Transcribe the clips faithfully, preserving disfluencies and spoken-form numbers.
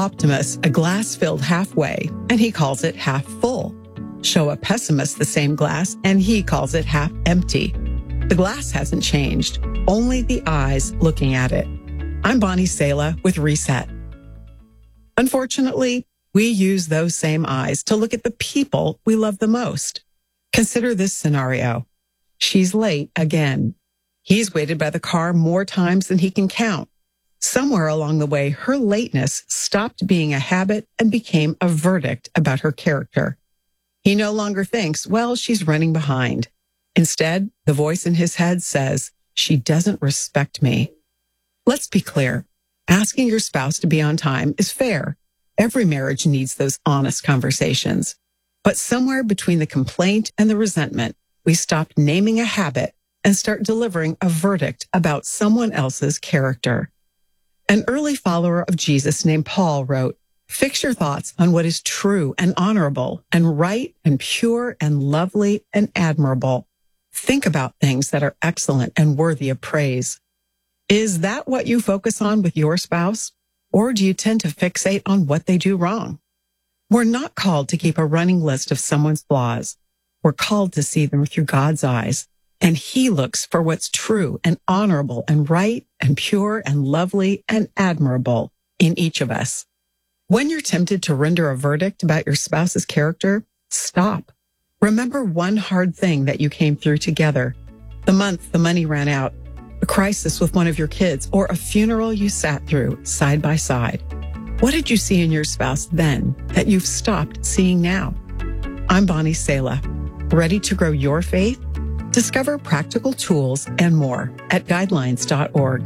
optimist a glass filled halfway, and he calls it half full. Show a pessimist the same glass, and he calls it half empty. The glass hasn't changed, only the eyes looking at it. I'm Bonnie Sala with Reset. Unfortunately, we use those same eyes to look at the people we love the most. Consider this scenario. She's late again. He's waited by the car more times than he can count. Somewhere along the way, her lateness stopped being a habit and became a verdict about her character. He no longer thinks, well, she's running behind. Instead, the voice in his head says, she doesn't respect me. Let's be clear. Asking your spouse to be on time is fair. Every marriage needs those honest conversations. But somewhere between the complaint and the resentment, we stop naming a habit and start delivering a verdict about someone else's character. An early follower of Jesus named Paul wrote, "Fix your thoughts on what is true and honorable and right and pure and lovely and admirable. Think about things that are excellent and worthy of praise." Is that what you focus on with your spouse? Or do you tend to fixate on what they do wrong? We're not called to keep a running list of someone's flaws. We're called to see them through God's eyes. And he looks for what's true and honorable and right and pure and lovely and admirable in each of us. When you're tempted to render a verdict about your spouse's character, stop. Remember one hard thing that you came through together. The month the money ran out, a crisis with one of your kids, or a funeral you sat through side by side. What did you see in your spouse then that you've stopped seeing now? I'm Bonnie Sala. Ready to grow your faith? Discover practical tools and more at guidelines dot org.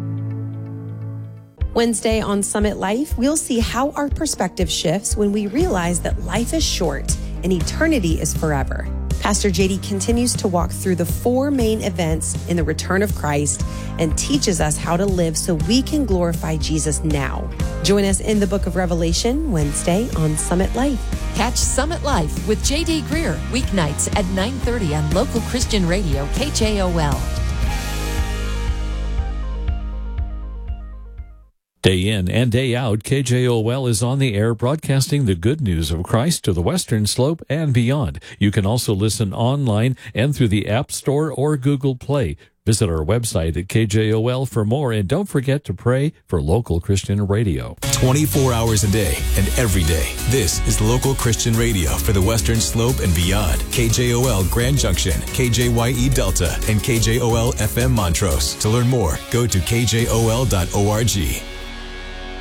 Wednesday on Summit Life, we'll see how our perspective shifts when we realize that life is short and eternity is forever. Pastor J D continues to walk through the four main events in the return of Christ and teaches us how to live so we can glorify Jesus now. Join us in the book of Revelation Wednesday on Summit Life. Catch Summit Life with J D Greer weeknights at nine thirty on local Christian radio K J O L. Day in and day out, K J O L is on the air broadcasting the good news of Christ to the Western Slope and beyond. You can also listen online and through the App Store or Google Play. Visit our website at K J O L for more, and don't forget to pray for local Christian radio. twenty-four hours a day and every day. This is local Christian radio for the Western Slope and beyond. K J O L Grand Junction, K J Y E Delta, and K J O L F M Montrose. To learn more, go to K J O L dot org.